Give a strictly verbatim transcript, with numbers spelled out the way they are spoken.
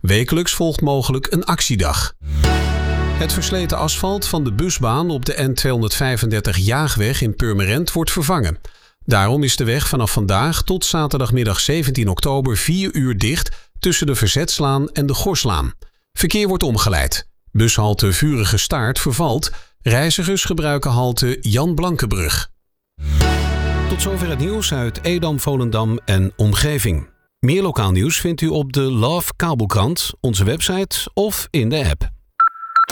Wekelijks volgt mogelijk een actiedag. Het versleten asfalt van de busbaan op de N tweehonderdvijfendertig Jaagweg in Purmerend wordt vervangen. Daarom is de weg vanaf vandaag tot zaterdagmiddag zeventien oktober vier uur dicht tussen de Verzetslaan en de Gorslaan. Verkeer wordt omgeleid. Bushalte Vurige Staart vervalt. Reizigers gebruiken halte Jan Blankenbrug. Tot zover het nieuws uit Edam, Volendam en omgeving. Meer lokaal nieuws vindt u op de Love Kabelkrant, onze website of in de app.